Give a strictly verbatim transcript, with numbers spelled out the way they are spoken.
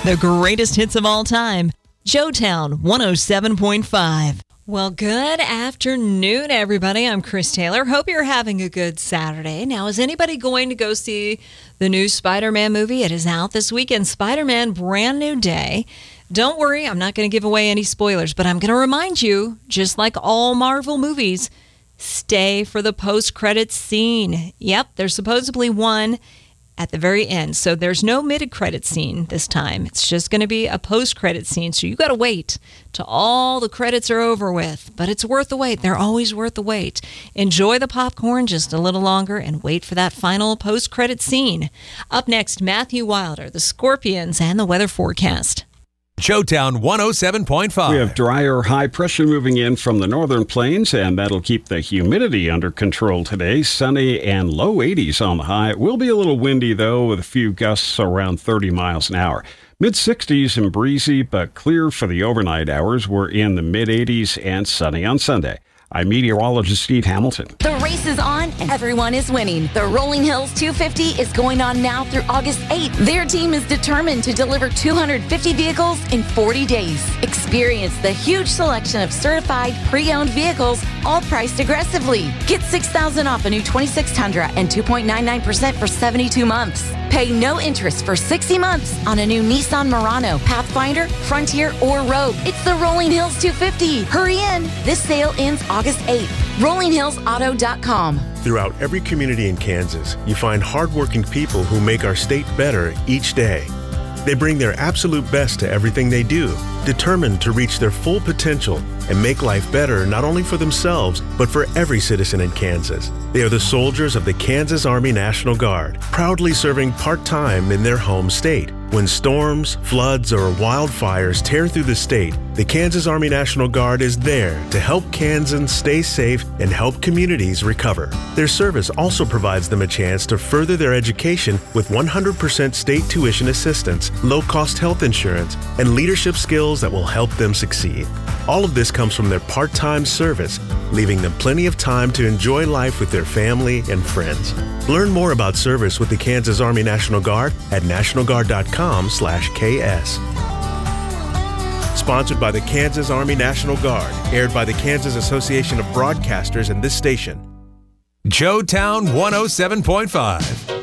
The greatest hits of all time. Joetown one oh seven point five. Well, good afternoon, everybody. I'm Chris Taylor. Hope you're having a good Saturday. Now, is anybody going to go see the new Spider-Man movie? It is out this weekend. Spider-Man Brand New Day. Don't worry, I'm not going to give away any spoilers, but I'm going to remind you, just like all Marvel movies, stay for the post-credits scene. Yep, there's supposedly one at the very end. So there's no mid-credit scene this time. It's just going to be a post-credit scene. So you got to wait till all the credits are over with. But it's worth the wait. They're always worth the wait. Enjoy the popcorn just a little longer and wait for that final post-credit scene. Up next, Matthew Wilder, the Scorpions, and the weather forecast. Joetown one oh seven point five. We have drier high pressure moving in from the northern plains, and that'll keep the humidity under control today. Sunny and low eighties on the high. It will be a little windy, though, with a few gusts around thirty miles an hour. mid sixties and breezy, but clear for the overnight hours. We're in the mid eighties and sunny on Sunday. I'm meteorologist Steve Hamilton. The race is on and everyone is winning. The Rolling Hills two fifty is going on now through August eighth. Their team is determined to deliver two hundred fifty vehicles in forty days. Experience the huge selection of certified pre-owned vehicles, all priced aggressively. Get six thousand dollars off a new twenty-six Tundra and two point nine nine percent for seventy-two months. Pay no interest for sixty months on a new Nissan Murano, Pathfinder, Frontier, or Rogue. It's the Rolling Hills two fifty. Hurry in. This sale ends August eighth. rolling hills auto dot com. Throughout every community in Kansas, you find hardworking people who make our state better each day. They bring their absolute best to everything they do, determined to reach their full potential and make life better not only for themselves, but for every citizen in Kansas. They are the soldiers of the Kansas Army National Guard, proudly serving part-time in their home state. When storms, floods, or wildfires tear through the state, the Kansas Army National Guard is there to help Kansans stay safe and help communities recover. Their service also provides them a chance to further their education with one hundred percent state tuition assistance, low-cost health insurance, and leadership skills that will help them succeed. All of this comes from their part-time service, leaving them plenty of time to enjoy life with their family and friends. Learn more about service with the Kansas Army National Guard at national guard dot com slash K S. Sponsored by the Kansas Army National Guard, aired by the Kansas Association of Broadcasters and this station. Joetown one oh seven point five.